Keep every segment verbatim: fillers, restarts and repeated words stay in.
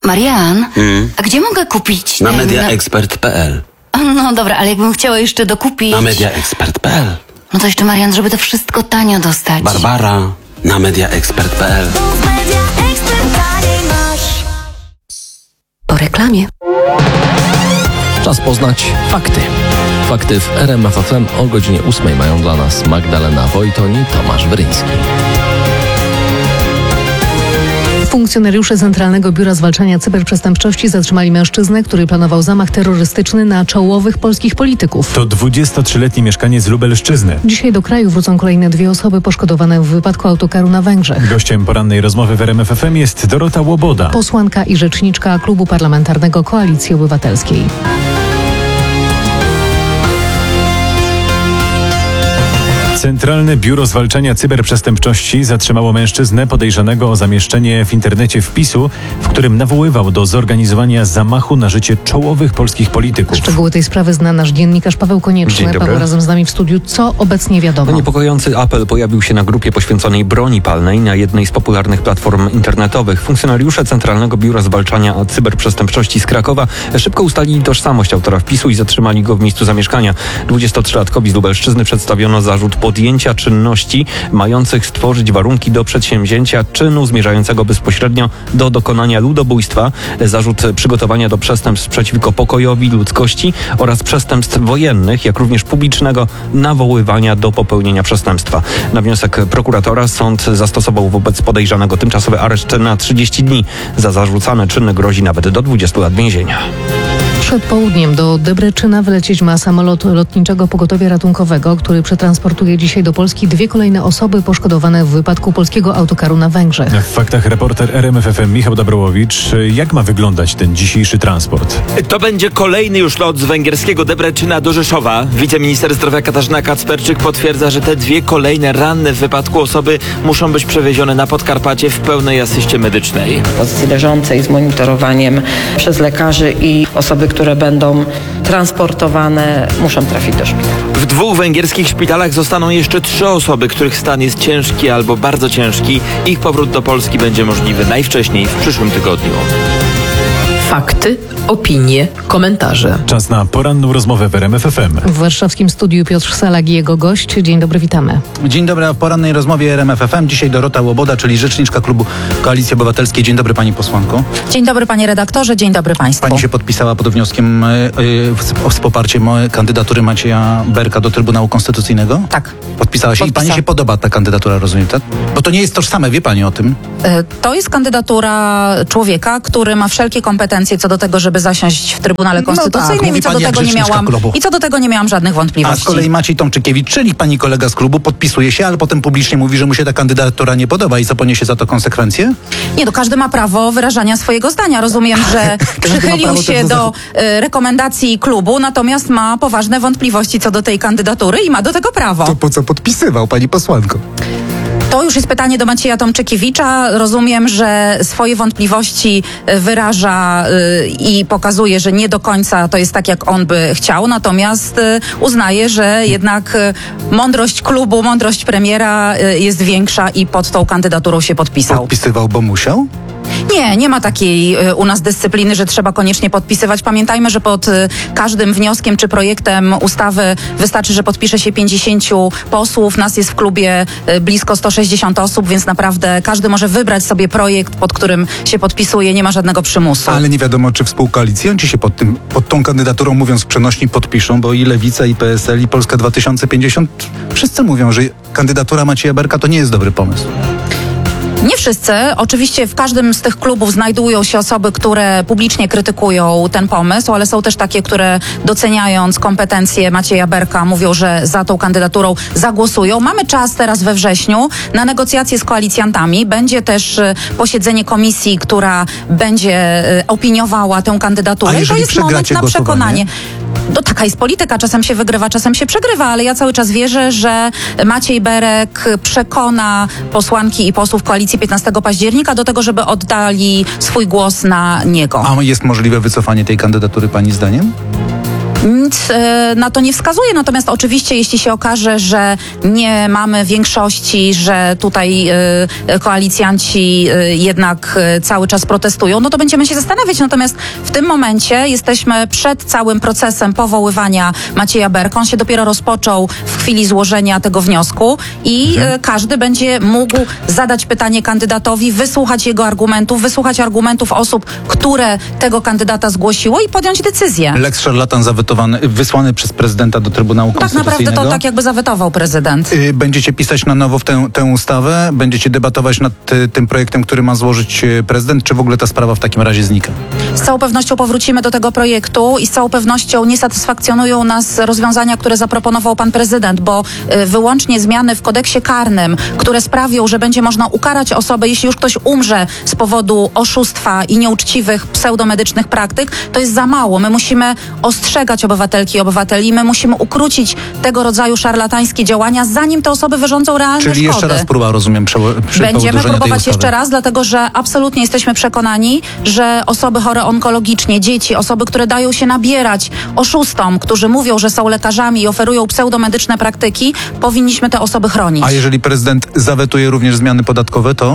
Marian, Mm. a gdzie mogę kupić Na ten... mediaexpert kropka p l. No dobra, ale jakbym chciała jeszcze dokupić... Na mediaexpert kropka p l. No to jeszcze, Marian, żeby to wszystko tanio dostać. Barbara, na mediaexpert kropka p l. Po reklamie. Czas poznać fakty. Fakty w R M F F M o godzinie ósmej mają dla nas Magdalena Wojton i Tomasz Bryński. Funkcjonariusze Centralnego Biura Zwalczania Cyberprzestępczości zatrzymali mężczyznę, który planował zamach terrorystyczny na czołowych polskich polityków. To dwudziestotrzyletni mieszkaniec Lubelszczyzny. Dzisiaj do kraju wrócą kolejne dwie osoby poszkodowane w wypadku autokaru na Węgrzech. Gościem porannej rozmowy w R M F F M jest Dorota Łoboda. Posłanka i rzeczniczka Klubu Parlamentarnego Koalicji Obywatelskiej. Centralne Biuro Zwalczania Cyberprzestępczości zatrzymało mężczyznę podejrzanego o zamieszczenie w internecie wpisu, w którym nawoływał do zorganizowania zamachu na życie czołowych polskich polityków. Szczegóły tej sprawy zna nasz dziennikarz Paweł Konieczny. Dzień dobry. Paweł razem z nami w studiu. Co obecnie wiadomo? No, niepokojący apel pojawił się na grupie poświęconej broni palnej na jednej z popularnych platform internetowych. Funkcjonariusze Centralnego Biura Zwalczania Cyberprzestępczości z Krakowa szybko ustalili tożsamość autora wpisu i zatrzymali go w miejscu zamieszkania. dwudziestotrzylatkowi z Lubelszczyzny przedstawiono zarzut podjęcia czynności mających stworzyć warunki do przedsięwzięcia czynu zmierzającego bezpośrednio do dokonania ludobójstwa, zarzut przygotowania do przestępstw przeciwko pokojowi, ludzkości oraz przestępstw wojennych, jak również publicznego nawoływania do popełnienia przestępstwa. Na wniosek prokuratora sąd zastosował wobec podejrzanego tymczasowy areszt na trzydzieści dni. Za zarzucane czyny grozi nawet do dwudziestu lat więzienia. Przed południem do Debreczyna wylecieć ma samolot lotniczego pogotowia ratunkowego, który przetransportuje dzisiaj do Polski dwie kolejne osoby poszkodowane w wypadku polskiego autokaru na Węgrzech. W faktach reporter R M F F M Michał Dabrowowicz. Jak ma wyglądać ten dzisiejszy transport? To będzie kolejny już lot z węgierskiego Debreczyna do Rzeszowa. Wiceminister zdrowia Katarzyna Kacperczyk potwierdza, że te dwie kolejne ranne w wypadku osoby muszą być przewiezione na Podkarpacie w pełnej asyście medycznej. W pozycji leżącej z monitorowaniem przez lekarzy i osoby, które będą transportowane, muszą trafić do szpitala. W dwóch węgierskich szpitalach zostaną jeszcze trzy osoby, których stan jest ciężki albo bardzo ciężki. Ich powrót do Polski będzie możliwy najwcześniej w przyszłym tygodniu. Fakty, opinie, komentarze. Czas na poranną rozmowę w R M F F M. W warszawskim studiu Piotr Salak i jego gość. Dzień dobry, witamy. Dzień dobry, a w porannej rozmowie R M F F M dzisiaj Dorota Łoboda, czyli rzeczniczka Klubu Koalicji Obywatelskiej. Dzień dobry, pani posłanko. Dzień dobry, panie redaktorze, dzień dobry państwu. Pani się podpisała pod wnioskiem y, y, z poparciem kandydatury Macieja Berka do Trybunału Konstytucyjnego? Tak. Podpisała się Podpisa- i pani się podoba ta kandydatura, rozumiem, tak? Bo to nie jest tożsame, wie pani o tym? To jest kandydatura człowieka, który ma wszelkie kompetencje co do tego, żeby zasiąść w Trybunale Konstytucyjnym no tak, i co do pani jak tego nie rzeczniczka miałam klubu. i co do tego nie miałam żadnych A wątpliwości. z kolei Maciej Tomczykiewicz, czyli pani kolega z klubu, podpisuje się, ale potem publicznie mówi, że mu się ta kandydatura nie podoba i co, poniesie za to konsekwencje? Nie, no każdy ma prawo wyrażania swojego zdania. Rozumiem, że przychylił prawo się też do do e, rekomendacji klubu, natomiast ma poważne wątpliwości co do tej kandydatury i ma do tego prawo. To po co podpisywał, pani posłanko? To już jest pytanie do Macieja Tomczykiewicza. Rozumiem, że swoje wątpliwości wyraża y, i pokazuje, że nie do końca to jest tak, jak on by chciał, natomiast y, uznaje, że jednak y, mądrość klubu, mądrość premiera y, jest większa i pod tą kandydaturą się podpisał. Podpisywał, bo musiał? Nie, nie ma takiej y, u nas dyscypliny, że trzeba koniecznie podpisywać. Pamiętajmy, że pod y, każdym wnioskiem czy projektem ustawy wystarczy, że podpisze się pięćdziesięciu posłów. Nas jest w klubie y, blisko sto sześćdziesiąt osób, więc naprawdę każdy może wybrać sobie projekt, pod którym się podpisuje. Nie ma żadnego przymusu. Ale nie wiadomo, czy współkoalicjanci się pod, tym, pod tą kandydaturą, mówiąc przenośni, podpiszą, bo i Lewica, i P S L, i Polska dwa tysiące pięćdziesiąt wszyscy mówią, że kandydatura Macieja Berka to nie jest dobry pomysł. Nie wszyscy. Oczywiście w każdym z tych klubów znajdują się osoby, które publicznie krytykują ten pomysł, ale są też takie, które doceniając kompetencje Macieja Berka mówią, że za tą kandydaturą zagłosują. Mamy czas teraz we wrześniu na negocjacje z koalicjantami. Będzie też y, posiedzenie komisji, która będzie y, opiniowała tę kandydaturę. A I to jest moment na głosowanie? przekonanie. No, taka jest polityka. Czasem się wygrywa, czasem się przegrywa, ale ja cały czas wierzę, że Maciej Berek przekona posłanki i posłów koalicji piętnastego października do tego, żeby oddali swój głos na niego. A jest możliwe wycofanie tej kandydatury pani zdaniem? Nic e, na to nie wskazuje, natomiast oczywiście jeśli się okaże, że nie mamy większości, że tutaj e, koalicjanci e, jednak e, cały czas protestują, no to będziemy się zastanawiać. Natomiast w tym momencie jesteśmy przed całym procesem powoływania Macieja Berka. On się dopiero rozpoczął w chwili złożenia tego wniosku i mhm. e, każdy będzie mógł zadać pytanie kandydatowi, wysłuchać jego argumentów, wysłuchać argumentów osób, które tego kandydata zgłosiło i podjąć decyzję. Lex szarlatan zawetowany, wysłany przez prezydenta do Trybunału Tak Konstytucyjnego. naprawdę to tak jakby zawetował prezydent. Y, Będziecie pisać na nowo w tę, tę ustawę? Będziecie debatować nad y, tym projektem, który ma złożyć y, prezydent? Czy w ogóle ta sprawa w takim razie znika? Z całą pewnością powrócimy do tego projektu i z całą pewnością nie satysfakcjonują nas rozwiązania, które zaproponował pan prezydent, bo y, wyłącznie zmiany w kodeksie karnym, które sprawią, że będzie można ukarać osobę, jeśli już ktoś umrze z powodu oszustwa i nieuczciwych pseudomedycznych praktyk, to jest za mało. My musimy ostrzegać obywatelki i obywateli, my musimy ukrócić tego rodzaju szarlatańskie działania, zanim te osoby wyrządzą realne Czyli szkody. jeszcze raz próba, rozumiem, przeło- przy Będziemy próbować tej jeszcze raz, dlatego że absolutnie jesteśmy przekonani, że osoby chore onkologicznie, dzieci, osoby, które dają się nabierać oszustom, którzy mówią, że są lekarzami i oferują pseudomedyczne praktyki, powinniśmy te osoby chronić. A jeżeli prezydent zawetuje również zmiany podatkowe, to?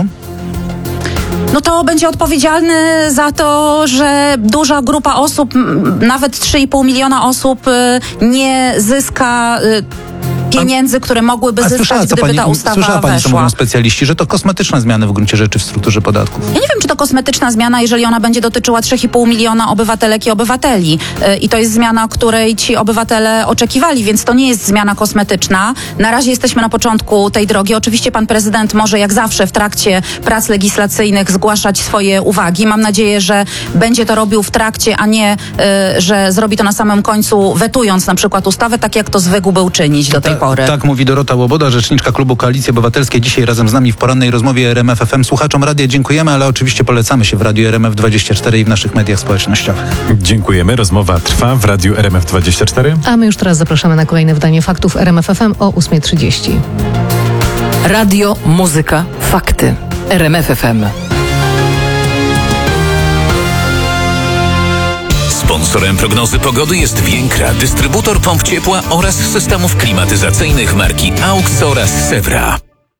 No to będzie odpowiedzialny za to, że duża grupa osób, m, nawet trzy i pół miliona osób y, nie zyska y, pieniędzy, które mogłyby A zyskać, słyszała, co gdyby pani, ta ustawa słyszała pani, co weszła. mówią specjaliści, że to kosmetyczne zmiany w gruncie rzeczy w strukturze podatków. Ja nie wiem, czy to kosmetyczna zmiana, jeżeli ona będzie dotyczyła trzy i pół miliona obywatelek i obywateli. Yy, I to jest zmiana, której ci obywatele oczekiwali, więc to nie jest zmiana kosmetyczna. Na razie jesteśmy na początku tej drogi. Oczywiście pan prezydent może jak zawsze w trakcie prac legislacyjnych zgłaszać swoje uwagi. Mam nadzieję, że będzie to robił w trakcie, a nie, yy, że zrobi to na samym końcu, wetując na przykład ustawę, tak jak to zwykł był czynić do tej pory. Tak mówi Dorota Łoboda, rzeczniczka klubu Koalicji Obywatelskiej. Dzisiaj razem z nami w porannej rozmowie R M F F M. Słuchaczom radia dziękujemy, ale oczywiście polecamy się w Radiu R M F dwadzieścia cztery i w naszych mediach społecznościowych. Dziękujemy. Rozmowa trwa w Radiu R M F dwadzieścia cztery. A my już teraz zapraszamy na kolejne wydanie faktów R M F F M o ósma trzydzieści. Radio, muzyka, fakty. R M F F M. Sponsorem prognozy pogody jest Więkra, dystrybutor pomp ciepła oraz systemów klimatyzacyjnych marki AUX oraz Sewra.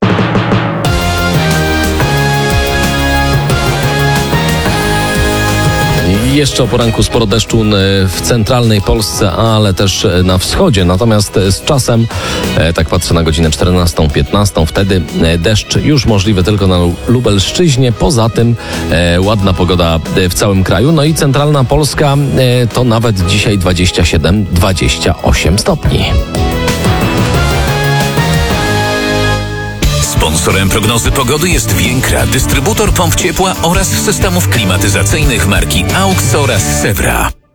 Jeszcze o poranku sporo deszczu w centralnej Polsce, ale też na wschodzie. Natomiast z czasem, tak patrzę na godzinę czternastą piętnastą, wtedy deszcz już możliwy tylko na Lubelszczyźnie. Poza tym ładna pogoda w całym kraju. No i centralna Polska to nawet dzisiaj dwadzieścia siedem dwadzieścia osiem stopni. Sponsorem prognozy pogody jest Więkra, dystrybutor pomp ciepła oraz systemów klimatyzacyjnych marki AUX oraz Sewra.